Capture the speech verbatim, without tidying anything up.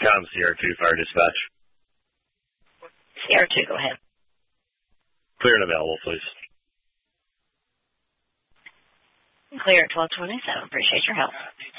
Com Sierra two, Fire Dispatch. Sierra two, go ahead. Clear and available, please. Clear at twelve twenty-seven. Appreciate your help.